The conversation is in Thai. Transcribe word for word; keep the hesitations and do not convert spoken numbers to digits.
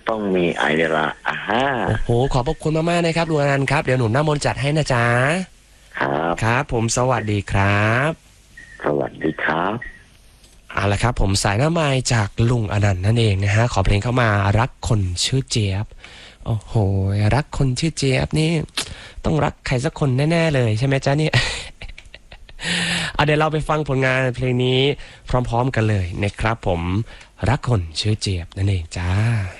ต้องมีไอราอ่าฮะโอ้โหขอบพระคุณมากๆนะครับลุงอนันต์ครับเดี๋ยวหนุ่มน้ำมนต์จัดให้นะจ๊ะครับครับผมสวัสดีครับสวัสดีครับเอาละครับผมสายหน้าไมค์จากลุงอนันต์นั่นเองนะฮะขอเพลงเข้ามารักคนชื่อเจี๊ยบโอ้โหรักคนชื่อเจี๊ยบนี่ต้องรักใครสักคนแน่ๆเลยใช่ไหมจ๊ะเนี่ย เอาเดี๋ยวเราไปฟังผลงานเพลงนี้พร้อมๆกันเลยนะครับผมรักคนชื่อเจี๊ยบนั่นเองจ้า